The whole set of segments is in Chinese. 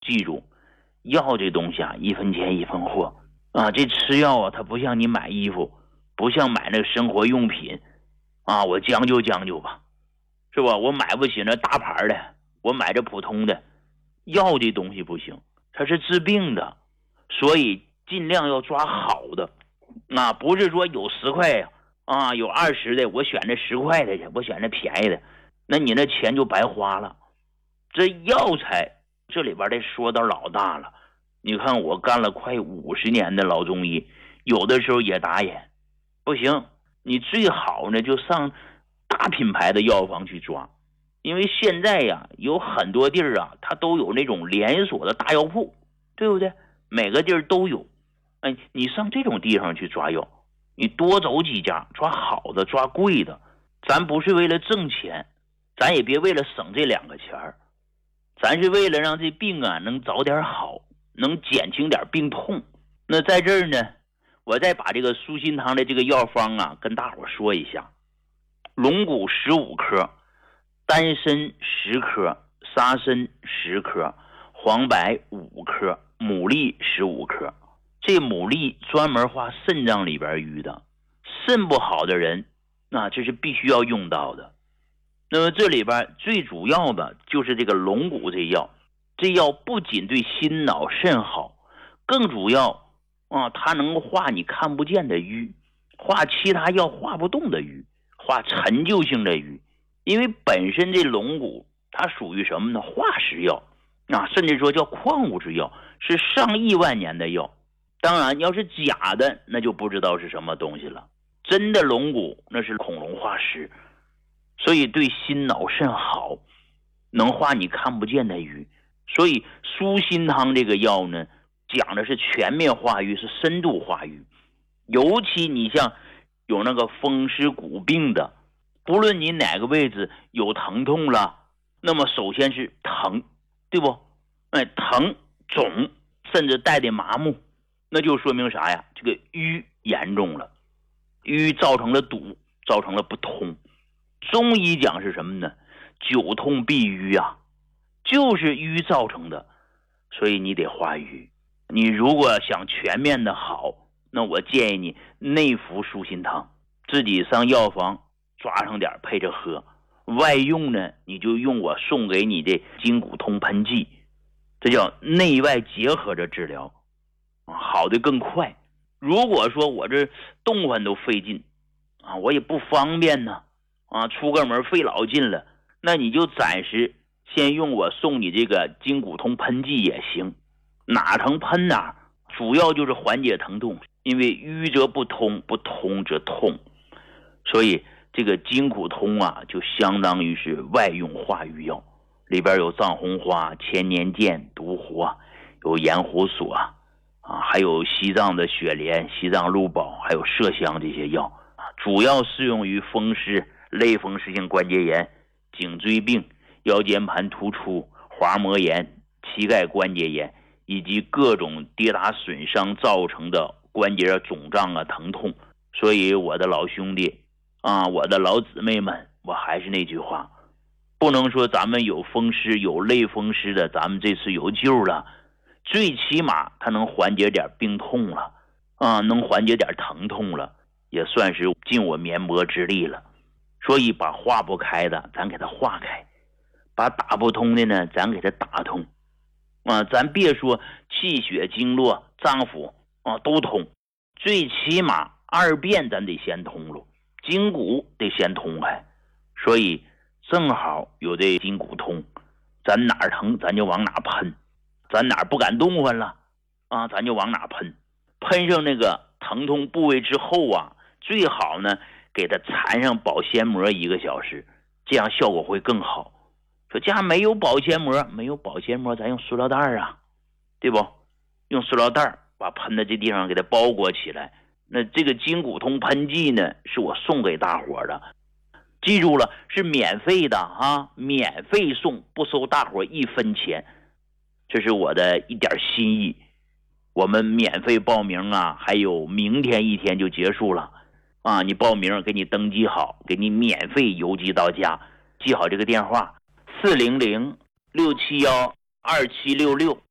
记住，药这东西啊，一分钱一分货啊。这吃药啊，它不像你买衣服，不像买那个生活用品啊，我将就将就吧，是吧？我买不起那大牌的，我买这普通的。药这东西不行，它是治病的，所以尽量要抓好的啊，不是说有10块呀啊，有20的，我选这10块的去，我选这便宜的，那你那钱就白花了。这药材这里边得说到老大了，你看我干了快50年的老中医，有的时候也打眼，不行，你最好呢就上大品牌的药房去抓，因为现在呀有很多地儿啊，它都有那种连锁的大药铺，对不对？每个地儿都有，哎，你上这种地方去抓药，你多走几家，抓好的，抓贵的，咱不是为了挣钱，咱也别为了省这2个钱儿，咱是为了让这病啊能早点好，能减轻点病痛。那在这儿呢，我再把这个舒心堂的这个药方啊跟大伙说一下：龙骨15克，丹参10克，沙参10克，黄柏5克，牡蛎15克。这牡蛎专门化肾脏里边淤的，肾不好的人那这是必须要用到的。那么这里边最主要的就是这个龙骨这药，这药不仅对心脑肾好，更主要啊，它能化你看不见的瘀，化其他药化不动的瘀，化陈旧性的瘀。因为本身这龙骨它属于什么呢？化石药啊，甚至说叫矿物质药，是上亿万年的药。当然要是假的那就不知道是什么东西了，真的龙骨那是恐龙化石，所以对心脑肾好，能化你看不见的瘀。所以舒心汤这个药呢，讲的是全面化瘀，是深度化瘀。尤其你像有那个风湿骨病的，不论你哪个位置有疼痛了，那么首先是疼，对不？哎，疼、肿，甚至带的麻木，那就说明啥呀？这个瘀严重了，瘀造成了堵，造成了不通。中医讲是什么呢？久痛必瘀啊，就是瘀造成的，所以你得化瘀。你如果想全面的好，那我建议你内服舒心汤，自己上药房抓上点配着喝。外用呢，你就用我送给你的筋骨通喷剂，这叫内外结合着治疗，好的更快。如果说我这动换都费劲啊，我也不方便呢啊，出个门费老劲了，那你就暂时先用我送你这个筋骨通喷剂也行，哪疼喷哪，主要就是缓解疼痛，因为瘀则不通，不通则痛，所以这个筋骨通啊，就相当于是外用化瘀药，里边有藏红花、千年剑、独活，有盐胡索啊，还有西藏的雪莲、西藏鹿宝，还有麝香这些药，主要适用于风湿、类风湿性关节炎、颈椎病、腰间盘突出、滑膜炎、膝盖关节炎，以及各种跌打损伤造成的关节肿胀啊、疼痛。所以我的老兄弟啊，我的老姊妹们，我还是那句话，不能说咱们有风湿有类风湿的咱们这次有救了，最起码它能缓解点病痛了啊，能缓解点疼痛了，也算是尽我绵薄之力了。所以把化不开的咱给它化开，把打不通的呢咱给它打通啊，咱别说气血经络脏腑啊都通，最起码2遍咱得先通了，筋骨得先通开。所以正好有这筋骨通，咱哪儿疼咱就往哪喷，咱哪儿不敢动换了啊，咱就往哪喷。喷上那个疼痛部位之后啊，最好呢给它缠上保鲜膜1个小时，这样效果会更好。说家没有保鲜膜，没有保鲜膜咱用塑料袋啊，对不？用塑料袋把喷的这地方给它包裹起来。那这个筋骨通喷剂呢，是我送给大伙的，记住了，是免费的啊，免费送，不收大伙1分钱，这是我的一点心意。我们免费报名啊，还有明天1天就结束了啊！你报名给你登记好，给你免费邮寄到家，记好这个电话：400-671-2766。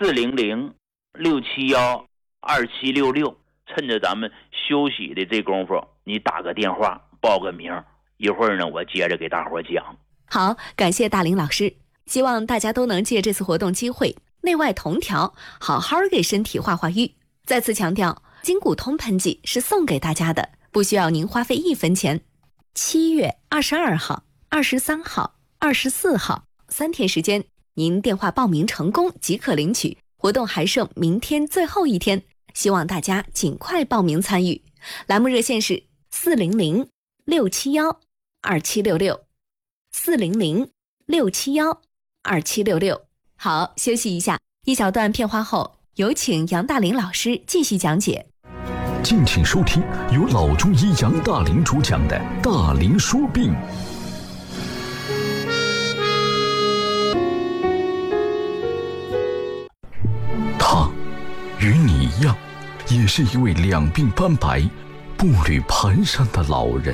400-671-2766，趁着咱们休息的这功夫，你打个电话报个名，一会儿呢我接着给大伙讲。 好，感谢大林老师，希望大家都能借这次活动机会内外同调，好好给身体化瘀。再次强调，筋骨通喷剂是送给大家的，不需要您花费1分钱。7月22号、23号、24号3天时间，您电话报名成功即可领取，活动还剩明天最后一天，希望大家尽快报名参与。栏目热线是400-671-2766，400-671-2766。好，休息一下，一小段片花后，有请杨大林老师继续讲解。 敬请收听由老中医杨大林主讲的大林说病。他与你一样，也是一位两鬓斑白、步履蹒跚的老人。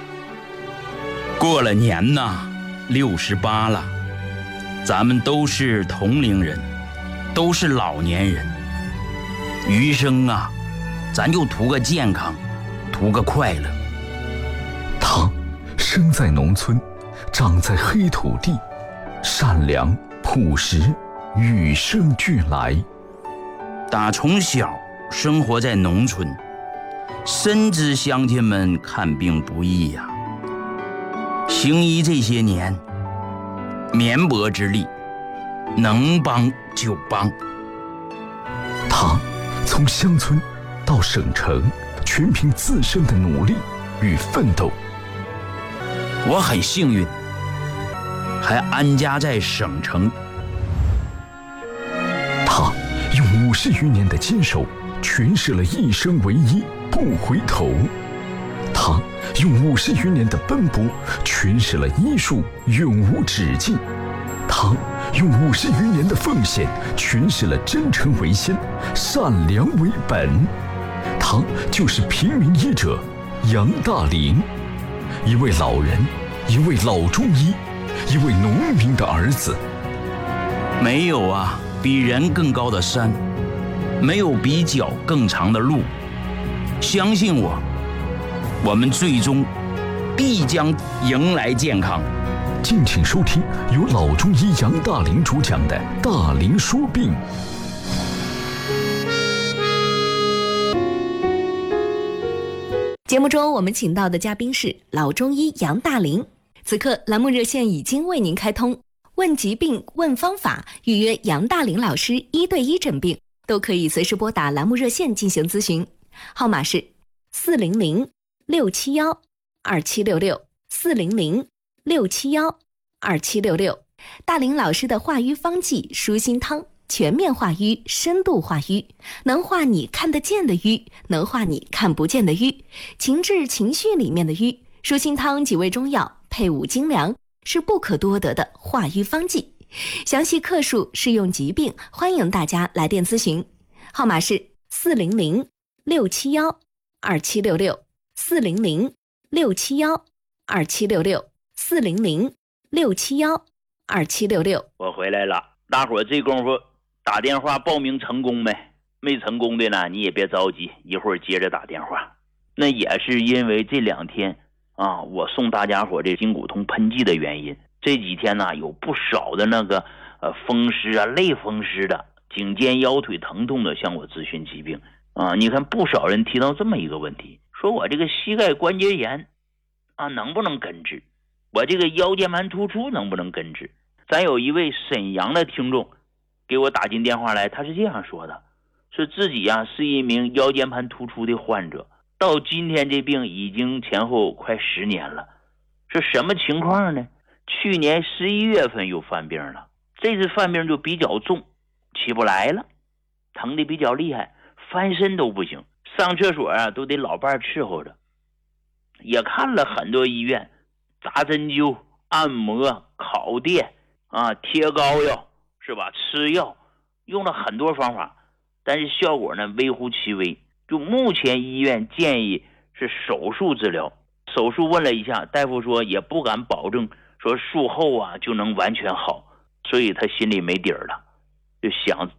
过了年呐，68了，咱们都是同龄人，都是老年人。余生啊，咱就图个健康，图个快乐。 他生在农村，长在黑土地，善良朴实，与生俱来。 打从小生活在农村，深知乡亲们看病不易呀。行医这些年，绵薄之力，能帮就帮。 他从乡村到省城，全凭自身的努力与奋斗。 我很幸运，还安家在省城。 他用50余年的坚守，诠释了一生为一，不回头。他用50余年的奔波，诠释了医术永无止境。他用50余年的奉献，诠释了真诚为先，善良为本。他就是平民医者杨大林，一位老人，一位老中医，一位农民的儿子。 没有啊比人更高的山，没有比脚更长的路。相信我，我们最终必将迎来健康。 敬请收听由老中医杨大林主讲的大林说病。 节目中我们请到的嘉宾是老中医杨大林，此刻栏目热线已经为您开通，问疾病问方法，预约杨大林老师1对1诊病，都可以随时拨打栏目热线进行咨询，号码是400-671-2766，400-671-2766。大林老师的化瘀方剂舒心汤，全面化瘀，深度化瘀，能化你看得见的瘀，能化你看不见的瘀，情志情绪里面的瘀。舒心汤几味中药配伍精粮，是不可多得的化瘀方剂。详细客数、适用疾病，欢迎大家来电咨询，号码是400-671-2766，400-671-2766，400-671-2766。 我回来了，大伙儿这功夫打电话报名成功没？没成功的呢，你也别着急，一会儿接着打电话。那也是因为这2天啊，我送大家伙这筋骨通喷剂的原因。这几天呢，有不少的那个风湿啊、类风湿的、颈肩腰腿疼痛的向我咨询疾病啊。你看不少人提到这么一个问题，说我这个膝盖关节炎啊能不能根治？我这个腰间盘突出能不能根治？咱有一位沈阳的听众给我打进电话来，他是这样说的，说自己啊是一名腰间盘突出的患者，到今天这病已经前后快10年了。是什么情况呢？去年11月份又犯病了，这次犯病就比较重，起不来了，疼的比较厉害，翻身都不行，上厕所啊都得老伴伺候着。也看了很多医院，扎针灸、按摩、烤电啊、贴膏药是吧？吃药，用了很多方法，但是效果呢微乎其微。就目前医院建议是手术治疗，手术问了一下，大夫说也不敢保证说术后啊就能完全好，所以他心里没底儿了，就想